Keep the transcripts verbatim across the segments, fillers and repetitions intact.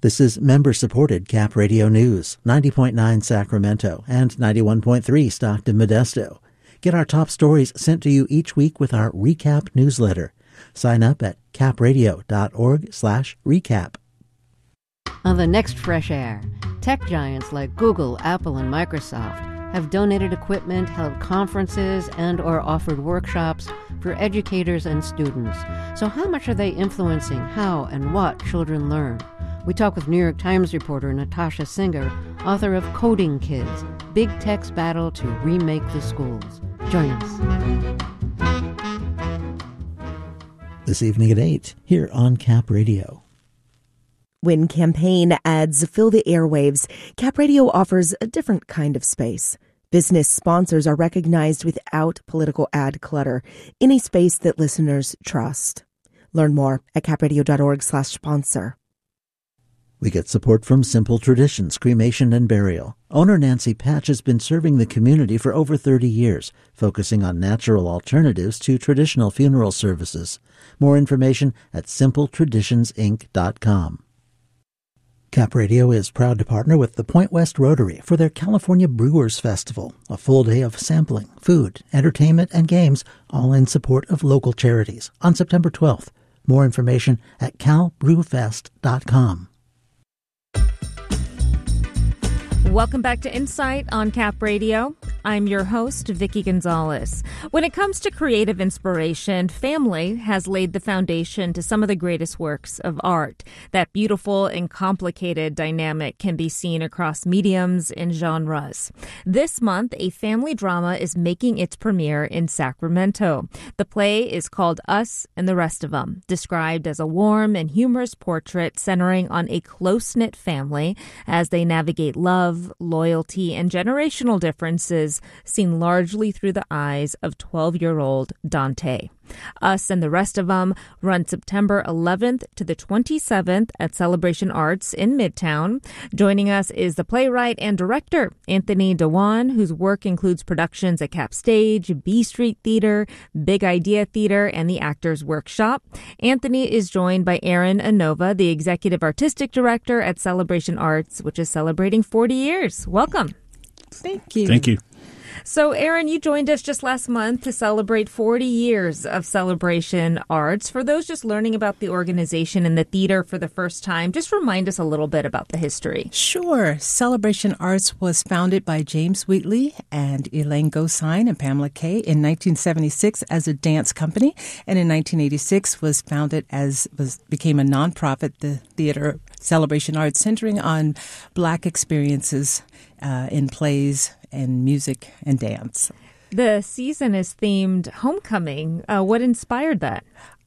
This is member-supported Cap Radio News, ninety point nine Sacramento and ninety-one point three Stockton Modesto. Get our top stories sent to you each week with our Recap newsletter. Sign up at capradio.org slash recap. On the next Fresh Air, tech giants like Google, Apple, and Microsoft have donated equipment, held conferences, and or offered workshops for educators and students. So how much are they influencing how and what children learn? We talk with New York Times reporter Natasha Singer, author of Coding Kids, Big Tech's Battle to Remake the Schools. Join us. This evening at eight, here on Cap Radio. When campaign ads fill the airwaves, Cap Radio offers a different kind of space. Business sponsors are recognized without political ad clutter, in a space that listeners trust. Learn more at capradio.org slash sponsor. We get support from Simple Traditions Cremation and Burial. Owner Nancy Patch has been serving the community for over thirty years, focusing on natural alternatives to traditional funeral services. More information at simple traditions inc dot com. Cap Radio is proud to partner with the Point West Rotary for their California Brewers Festival, a full day of sampling, food, entertainment, and games, all in support of local charities, on September twelfth. More information at cal brew fest dot com. Welcome back to Insight on Cap Radio. I'm your host, Vicki Gonzalez. When it comes to creative inspiration, family has laid the foundation to some of the greatest works of art. That beautiful and complicated dynamic can be seen across mediums and genres. This month, a family drama is making its premiere in Sacramento. The play is called Us and the Rest of Them, described as a warm and humorous portrait centering on a close-knit family as they navigate love, loyalty, and generational differences seen largely through the eyes of twelve-year-old Dante. Us and the Rest of Them run September eleventh to the twenty-seventh at Celebration Arts in Midtown. Joining us is the playwright and director, Anthony Dewan, whose work includes productions at Cap Stage, B Street Theater, Big Idea Theater, and the Actors Workshop. Anthony is joined by Aaron Anova, the executive artistic director at Celebration Arts, which is celebrating forty years. Welcome. Thank you. Thank you. So, Aaron, you joined us just last month to celebrate forty years of Celebration Arts. For those just learning about the organization and the theater for the first time, just remind us a little bit about the history. Sure. Celebration Arts was founded by James Wheatley and Elaine Gosine and Pamela Kay in nineteen seventy-six as a dance company, and in nineteen eighty-six was founded as was became a nonprofit, the Theater Celebration Arts, centering on Black experiences uh, in plays and music and dance. The season is themed homecoming. Uh, what inspired that?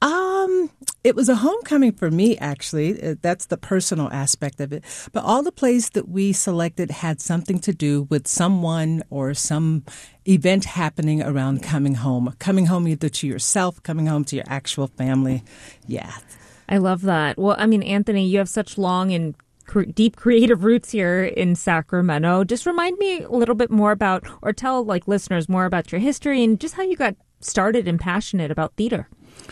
Um, it was a homecoming for me, actually. Uh, That's the personal aspect of it. But all the plays that we selected had something to do with someone or some event happening around coming home. Coming home either to yourself, coming home to your actual family. Yeah. I love that. Well, I mean, Anthony, you have such long and cre- deep creative roots here in Sacramento. Just remind me a little bit more about, or tell like listeners more about your history and just how you got started and passionate about theater.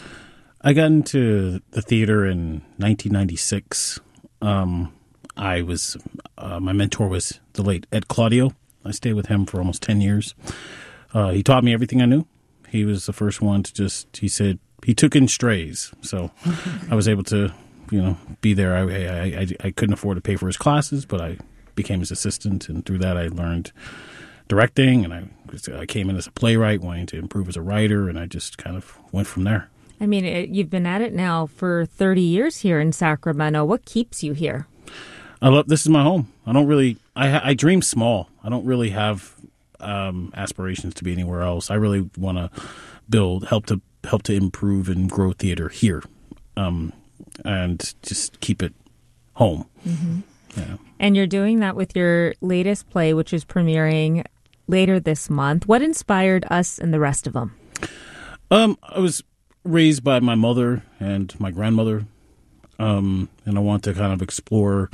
I got into the theater in nineteen ninety-six. Um, I was, uh, my mentor was the late Ed Claudio. I stayed with him for almost ten years. Uh, he taught me everything I knew. He was the first one to just, he said, he took in strays. So I was able to, you know, be there. I, I, I, I couldn't afford to pay for his classes, but I became his assistant. And through that, I learned directing. And I, I came in as a playwright, wanting to improve as a writer. And I just kind of went from there. I mean, it, you've been at it now for thirty years here in Sacramento. What keeps you here? I love, this is my home. I don't really, I, I dream small. I don't really have um, aspirations to be anywhere else. I really want to build, help to help to improve and grow theater here, um, and just keep it home. Mm-hmm. Yeah. And you're doing that with your latest play, which is premiering later this month. What inspired Us and the Rest of Them? Um, I was raised by my mother and my grandmother, um, and I want to kind of explore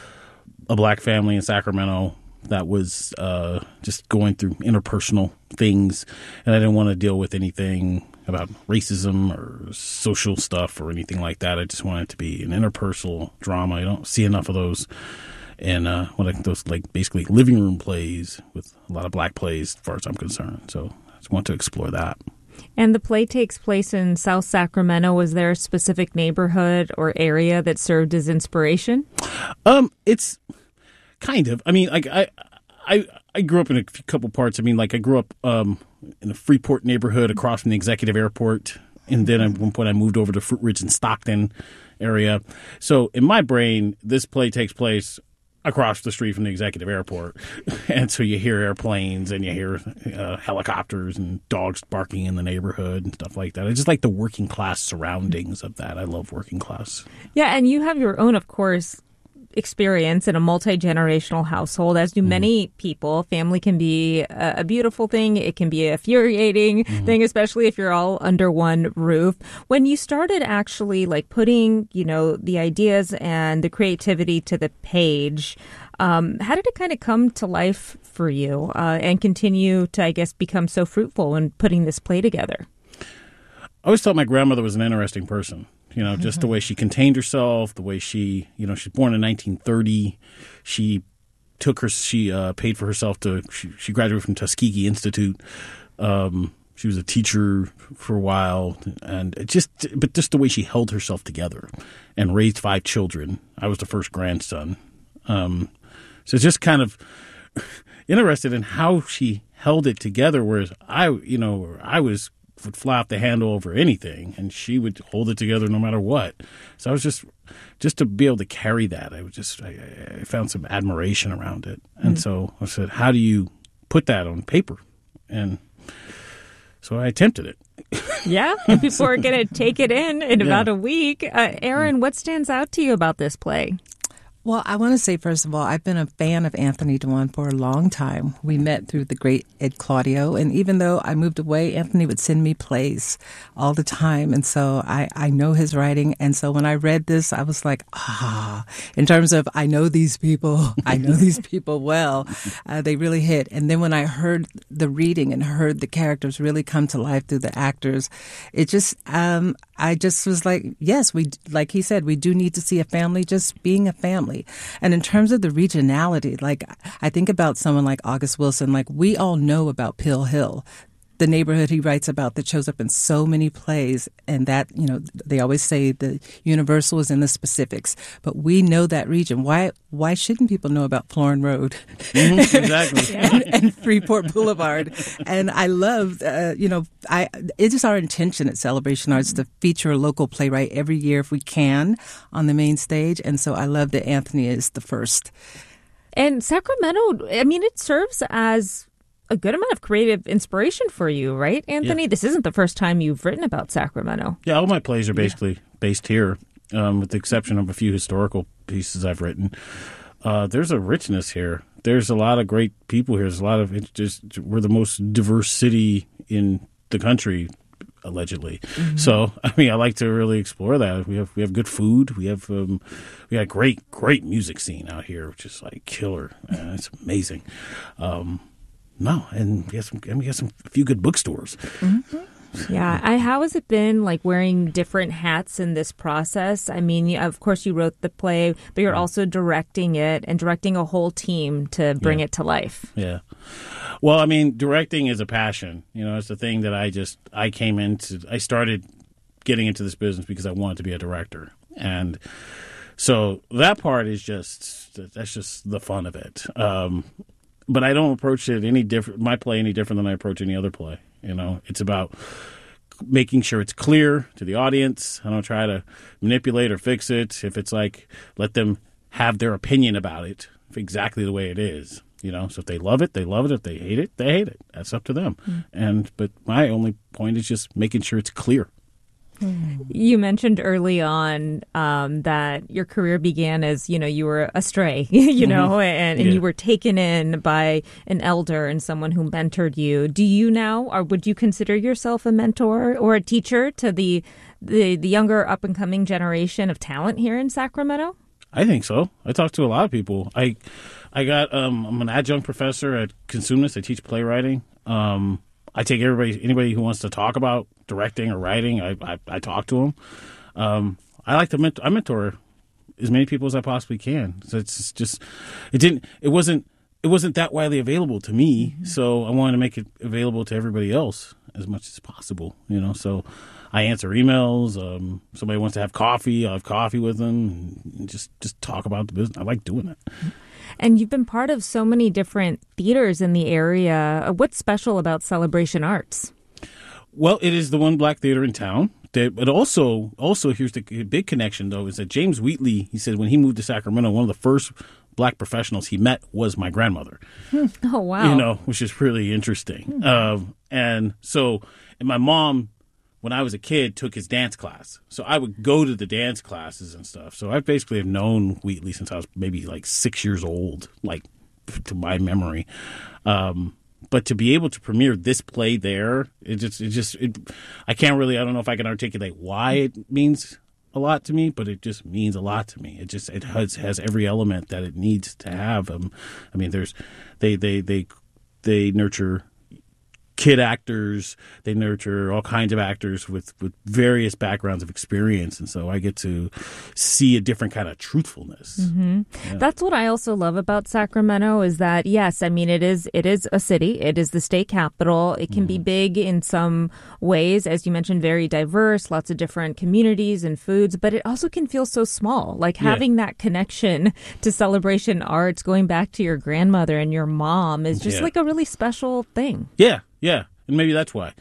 a Black family in Sacramento that was uh, just going through interpersonal things, and I didn't want to deal with anything about racism or social stuff or anything like that. I just want it to be an interpersonal drama. I don't see enough of those. And uh, what I, those like basically living room plays with a lot of black plays, as far as I'm concerned. So I just want to explore that. And the play takes place in South Sacramento. Was there a specific neighborhood or area that served as inspiration? Um, it's kind of. I mean, like I, I, I grew up in a couple parts. I mean, like I grew up um, in a Freeport neighborhood across from the Executive Airport, and then at one point I moved over to Fruit Ridge and Stockton area. So in my brain, this play takes place across the street from the Executive Airport. And so you hear airplanes and you hear uh, helicopters and dogs barking in the neighborhood and stuff like that. I just like the working class surroundings of that. I love working class. Yeah, and you have your own, of course, experience in a multi-generational household, as do many mm. people. Family can be a, a beautiful thing. It can be a infuriating mm. thing, especially if you're all under one roof. When you started actually like putting, you know, the ideas and the creativity to the page, um, how did it kind of come to life for you uh, and continue to, I guess, become so fruitful when putting this play together? I always thought my grandmother was an interesting person. You know, just the way she contained herself, the way she, you know, she's born in nineteen thirty. She took her, she uh, paid for herself to, she, she graduated from Tuskegee Institute. Um, she was a teacher for a while. And it just, but just the way she held herself together and raised five children. I was the first grandson. Um, so just kind of interested in how she held it together, whereas I, you know, I was, would fly off the handle over anything, and she would hold it together no matter what. So I was just, just to be able to carry that, I was just, I, I found some admiration around it. And mm-hmm. so I said, how do you put that on paper? And so I attempted it. Yeah, and people are going to take it in in yeah. about a week. Uh, Aaron, what stands out to you about this play? Well, I want to say, first of all, I've been a fan of Anthony Dewan for a long time. We met through the great Ed Claudio. And even though I moved away, Anthony would send me plays all the time. And so I, I know his writing. And so when I read this, I was like, ah, in terms of I know these people, I know these people well. Uh, they really hit. And then when I heard the reading and heard the characters really come to life through the actors, it just, um, I just was like, yes, we, like he said, we do need to see a family just being a family. And in terms of the regionality, like I think about someone like August Wilson, like we all know about Pill Hill, the neighborhood he writes about that shows up in so many plays. And that, you know, they always say the universal is in the specifics, but we know that region. Why why shouldn't people know about Florin Road mm-hmm, exactly. and, and Freeport Boulevard? And I love, uh, you know, I it is our intention at Celebration Arts to feature a local playwright every year if we can on the main stage. And so I love that Anthony is the first. And Sacramento, I mean, it serves as a good amount of creative inspiration for you, right, Anthony? Yeah. This isn't the first time you've written about Sacramento. Yeah, all my plays are basically yeah. based here, um, with the exception of a few historical pieces I've written. Uh, there's a richness here. There's a lot of great people here. There's a lot of, it's just, we're the most diverse city in the country, allegedly. Mm-hmm. So, I mean, I like to really explore that. We have we have good food. We have um, we got a great great music scene out here, which is like killer. Uh, it's amazing. Um, no, and we have some and we have some a few good bookstores. Mm-hmm. Yeah, I, how has it been like wearing different hats in this process? I mean, of course, you wrote the play, but you're also directing it and directing a whole team to bring yeah. it to life. Yeah. Well, I mean, directing is a passion. You know, it's the thing that I just, I came into, I started getting into this business because I wanted to be a director. And so that part is just, that's just the fun of it. Um, but I don't approach it any different, my play any different than I approach any other play. You know, it's about making sure it's clear to the audience. I don't try to manipulate or fix it. If it's like, let them have their opinion about it exactly the way it is. You know, so if they love it, they love it. If they hate it, they hate it. That's up to them. Mm. And but my only point is just making sure it's clear. You mentioned early on um, that your career began as, you know, you were a stray, you know, mm-hmm. and, and yeah. you were taken in by an elder and someone who mentored you. Do you now, or would you consider yourself a mentor or a teacher to the the, the younger up and coming generation of talent here in Sacramento? I think so. I talk to a lot of people. I I got um, I'm an adjunct professor at Consumnes. I teach playwriting. Um, I take everybody, anybody who wants to talk about directing or writing, I I, I talk to them. Um, I like to mentor, I mentor as many people as I possibly can. So it's just, it didn't, it wasn't, it wasn't that widely available to me. Mm-hmm. So I wanted to make it available to everybody else as much as possible, you know. So I answer emails. Um, somebody wants to have coffee, I'll have coffee with them and just, just talk about the business. I like doing that. And you've been part of so many different theaters in the area. What's special about Celebration Arts? Well, it is the one black theater in town. But also, also here's the big connection, though, is that James Wheatley, he said when he moved to Sacramento, one of the first black professionals he met was my grandmother. Oh, wow. You know, which is really interesting. Mm-hmm. Um, and so, and my mom, when I was a kid, took his dance class. So I would go to the dance classes and stuff. So I basically have known Wheatley since I was maybe like six years old, like to my memory. Um But to be able to premiere this play there, it just, it just, it, I can't really, I don't know if I can articulate why it means a lot to me, but it just means a lot to me. It just, it has, has every element that it needs to have. Um, I mean, there's, they, they, they, they nurture kid actors, they nurture all kinds of actors with, with various backgrounds of experience. And so I get to see a different kind of truthfulness. Mm-hmm. Yeah. That's what I also love about Sacramento is that, yes, I mean, it is it is a city. It is the state capital. It can mm-hmm. be big in some ways, as you mentioned, very diverse, lots of different communities and foods, but it also can feel so small. Like having yeah. that connection to Celebration Arts, going back to your grandmother and your mom is just yeah. like a really special thing. Yeah. Yeah, and maybe that's why.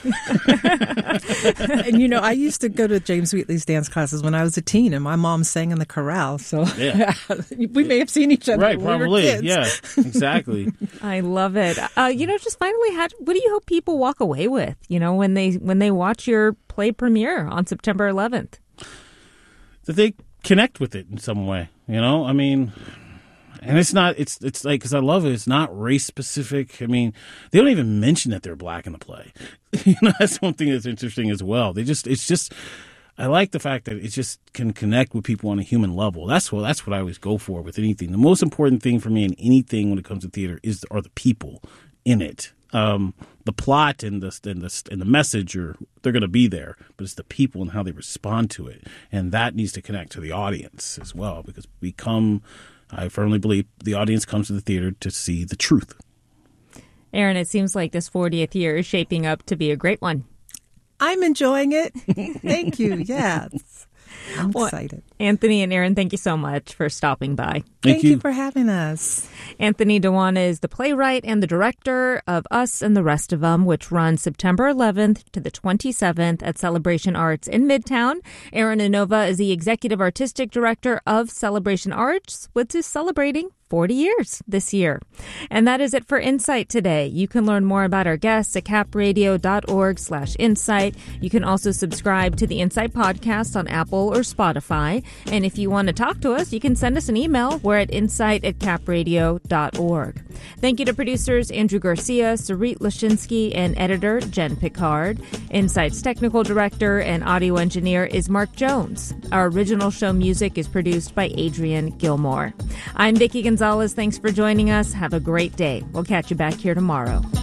And, you know, I used to go to James Wheatley's dance classes when I was a teen, and my mom sang in the chorale. So yeah. we may have seen each other right, when probably. we were kids. Yeah, exactly. I love it. Uh, you know, just finally, how, what do you hope people walk away with, you know, when they when they watch your play premiere on September eleventh? That they connect with it in some way, you know? I mean... And it's not, it's it's like, because I love it, it's not race specific. I mean, they don't even mention that they're black in the play. You know, that's one thing that's interesting as well. They just, it's just, I like the fact that it just can connect with people on a human level. That's what, that's what I always go for with anything. The most important thing for me in anything when it comes to theater is are the people in it. Um, the plot and the, and the, and the message are, they're going to be there, but it's the people and how they respond to it. And that needs to connect to the audience as well, because we come, I firmly believe the audience comes to the theater to see the truth. Erin, it seems like this fortieth year is shaping up to be a great one. I'm enjoying it. Thank you. Yes. I'm well, excited. Anthony and Erin, thank you so much for stopping by. Thank, thank you. you for having us. Anthony Dewana is the playwright and the director of Us and the Rest of Them, which runs September eleventh to the twenty-seventh at Celebration Arts in Midtown. Erin Anova is the executive artistic director of Celebration Arts, which is celebrating forty years this year. And that is it for Insight today. You can learn more about our guests at capradio.org slash insight. You can also subscribe to the Insight podcast on Apple or Spotify. And if you want to talk to us, you can send us an email. We're at insight at capradio dot org. Thank you to producers Andrew Garcia, Sarit Lashinsky, and editor Jen Picard. Insight's technical director and audio engineer is Mark Jones. Our original show music is produced by Adrian Gilmore. I'm Vicki Gonzalez. Thanks for joining us. Have a great day. We'll catch you back here tomorrow.